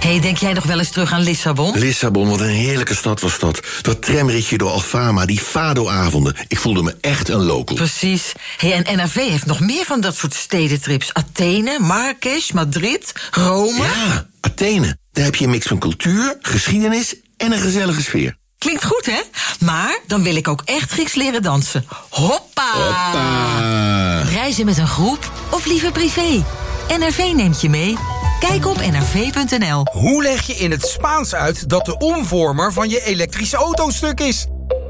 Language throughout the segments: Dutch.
Hey, denk jij nog wel eens terug aan Lissabon? Lissabon, wat een heerlijke stad was dat. Dat tramritje door Alfama, die Fado-avonden. Ik voelde me echt een local. Precies. Hey, en NRV heeft nog meer van dat soort stedentrips. Athene, Marrakesh, Madrid, Rome. Ja, Athene. Daar heb je een mix van cultuur, geschiedenis en een gezellige sfeer. Klinkt goed, hè? Maar dan wil ik ook echt Grieks leren dansen. Hoppa! Hoppa! Reizen met een groep of liever privé? NRV neemt je mee. Kijk op nrv.nl. Hoe leg je in het Spaans uit dat de omvormer van je elektrische auto stuk is?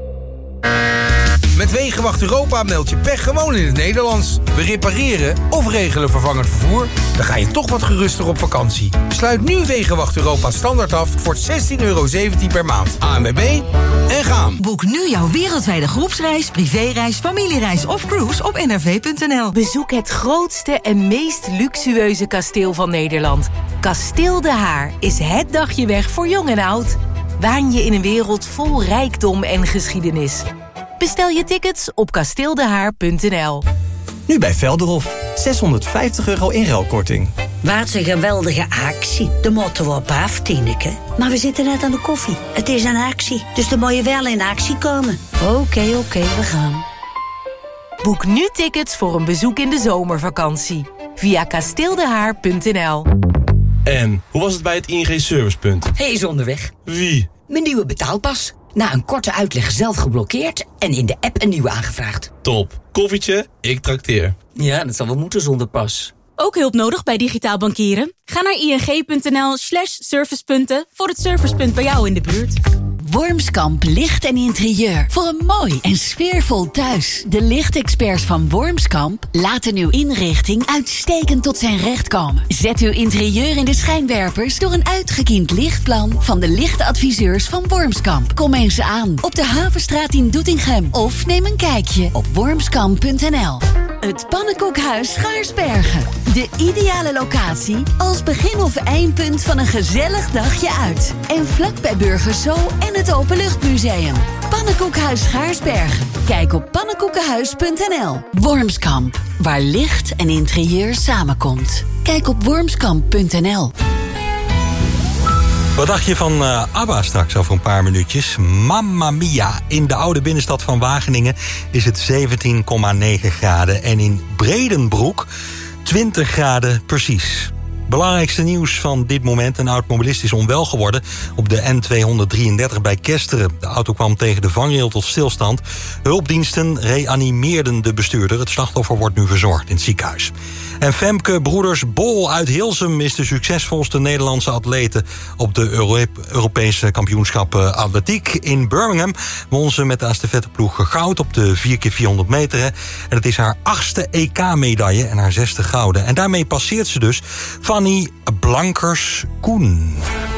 Met Wegenwacht Europa meld je pech gewoon in het Nederlands. We repareren of regelen vervangend vervoer. Dan ga je toch wat geruster op vakantie. Sluit nu Wegenwacht Europa standaard af voor €16,17 per maand. ANWB en gaan. Boek nu jouw wereldwijde groepsreis, privéreis, familiereis of cruise op nrv.nl. Bezoek het grootste en meest luxueuze kasteel van Nederland. Kasteel De Haar is het dagje weg voor jong en oud. Waan je in een wereld vol rijkdom en geschiedenis. Bestel je tickets op kasteeldehaar.nl. Nu bij Velderhof. €650 inruilkorting. Wat een geweldige actie. De moeten we op af, Tineke. Maar we zitten net aan de koffie. Het is een actie, dus dan moet je wel in actie komen. Oké, we gaan. Boek nu tickets voor een bezoek in de zomervakantie. Via kasteeldehaar.nl. En, hoe was het bij het ING Servicepunt? Hij is onderweg. Wie? Mijn nieuwe betaalpas. Na een korte uitleg zelf geblokkeerd en in de app een nieuwe aangevraagd. Top. Koffietje, ik trakteer. Ja, dat zal wel moeten zonder pas. Ook hulp nodig bij digitaal bankieren? Ga naar ing.nl/servicepunten voor het servicepunt bij jou in de buurt. Wormskamp Licht en Interieur. Voor een mooi en sfeervol thuis. De lichtexperts van Wormskamp laten uw inrichting uitstekend tot zijn recht komen. Zet uw interieur in de schijnwerpers door een uitgekiend lichtplan van de lichtadviseurs van Wormskamp. Kom eens aan op de Havenstraat in Doetinchem of neem een kijkje op wormskamp.nl. Het Pannenkoekhuis Schaarsbergen. De ideale locatie als begin- of eindpunt van een gezellig dagje uit. En vlak bij Burgers Zoo en het Openluchtmuseum. Pannenkoekhuis Schaarsbergen. Kijk op pannenkoekenhuis.nl. Wormskamp, waar licht en interieur samenkomt. Kijk op wormskamp.nl. Wat dacht je van ABBA straks over een paar minuutjes? Mamma mia. In de oude binnenstad van Wageningen is het 17,9 graden. En in Bredenbroek 20 graden precies. Belangrijkste nieuws van dit moment. Een automobilist is onwel geworden op de N233 bij Kesteren. De auto kwam tegen de vangrail tot stilstand. Hulpdiensten reanimeerden de bestuurder. Het slachtoffer wordt nu verzorgd in het ziekenhuis. En Femke Broeders Bol uit Hilsum is de succesvolste Nederlandse atlete op de Europese kampioenschappen atletiek. In Birmingham won ze met de estafetteploeg goud op de 4x400 meter. En het is haar 8e EK-medaille en haar 6e gouden. En daarmee passeert ze dus Fanny Blankers-Koen.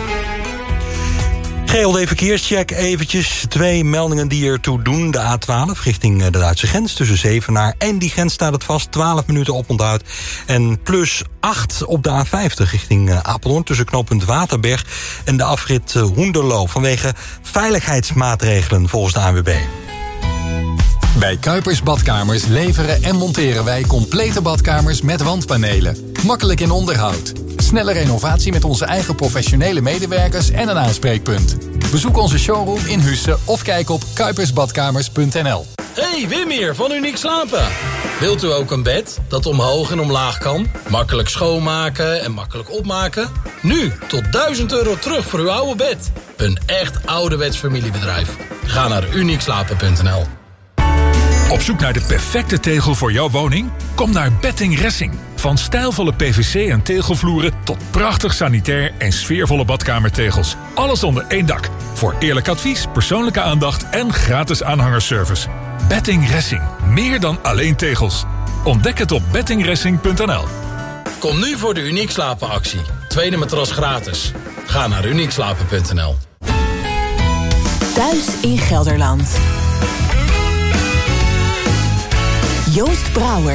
GLD Verkeerscheck eventjes. 2 meldingen die ertoe doen. De A12 richting de Duitse grens tussen Zevenaar en die grens staat het vast. 12 minuten oponthoud. En plus 8 op de A50 richting Apeldoorn tussen knooppunt Waterberg en de afrit Hoenderloo. Vanwege veiligheidsmaatregelen volgens de ANWB. Bij Kuipers Badkamers leveren en monteren wij complete badkamers met wandpanelen. Makkelijk in onderhoud. Snelle renovatie met onze eigen professionele medewerkers en een aanspreekpunt. Bezoek onze showroom in Husse of kijk op kuipersbadkamers.nl. Hey, Wim hier van Uniek Slapen. Wilt u ook een bed dat omhoog en omlaag kan? Makkelijk schoonmaken en makkelijk opmaken? Nu tot €1000 terug voor uw oude bed. Een echt ouderwets familiebedrijf. Ga naar uniekslapen.nl. Op zoek naar de perfecte tegel voor jouw woning? Kom naar Betting Ressing. Van stijlvolle PVC en tegelvloeren tot prachtig sanitair en sfeervolle badkamertegels. Alles onder één dak. Voor eerlijk advies, persoonlijke aandacht en gratis aanhangerservice. Betting Ressing. Meer dan alleen tegels. Ontdek het op bettingressing.nl. Kom nu voor de Uniek Slapen actie. Tweede matras gratis. Ga naar uniekslapen.nl. Thuis in Gelderland. Joost Brouwer